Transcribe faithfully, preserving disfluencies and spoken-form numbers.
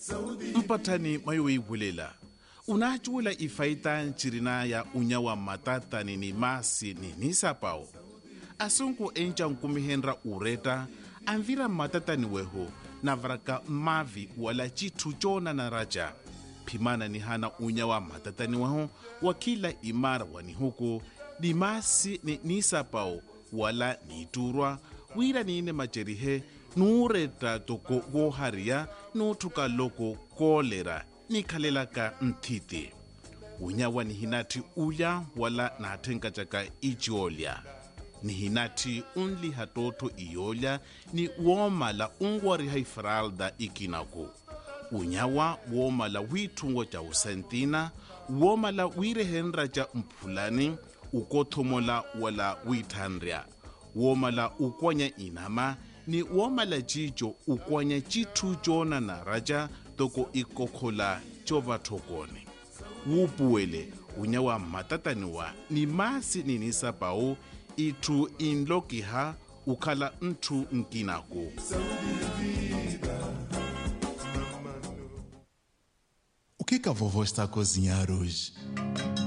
mpatani mayo ibulela unachula ifaita nchirina ya unyawa matata ni masi ni nisapao asunku encha nkumihenra ureta anvira matata ni weho na vraka mavi wala chitu chona na raja pimana ni hana unyawa matata ni weho wakila imara wani huku ni masi ni nisapao wala niturwa wira niine macherihe nureta toko goharia nutuka loko kolera nikalelaka ntiti unyawa ni hinati uya wala natenka chaka ichiolya ni hinati unli hatoto iyolya ni womala ungwari haifralda ikinaku unyawa womala witungo cha usentina womala wirehenra cha mpulani ukothomola wala withandria womala ukwanya inama ni womala jijo ukwanya chitu chona na raja toko ikokhola chova thokone wupuwele unyawa matataniwa ni masi ninisapao itu inlokiha ukhala ntu nkinako O que que a vovó está a cozinhar hoje?